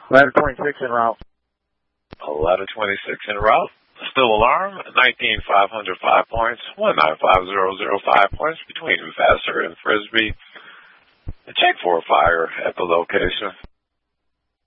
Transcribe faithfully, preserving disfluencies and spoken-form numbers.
Ladder twenty-six en route. Ladder twenty-six en route. Still alarm, nineteen five hundred five points, one nine five zero zero five points between Vassar and Frisbee. Check for a fire at the location.